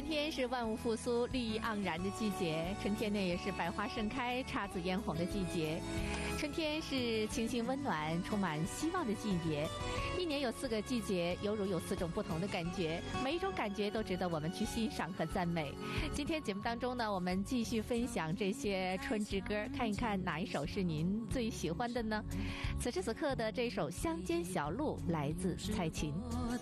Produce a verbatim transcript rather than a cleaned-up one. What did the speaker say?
春天是万物复苏、绿意盎然的季节，春天呢也是百花盛开、姹紫嫣红的季节。春天是清新温暖、充满希望的季节。一年有四个季节，犹如有四种不同的感觉，每一种感觉都值得我们去欣赏和赞美。今天节目当中呢，我们继续分享这些春之歌，看一看哪一首是您最喜欢的呢？此时此刻的这首《乡间小路》来自蔡琴。